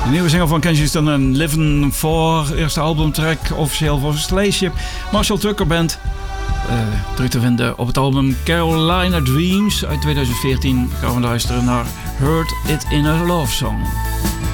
De nieuwe single van Kenji Houston en Living For, eerste albumtrack, officieel voor Slaship. Marshall Tucker Band, terug te vinden op het album Carolina Dreams uit 2014. Gaan we luisteren naar Heard It In A Love Song.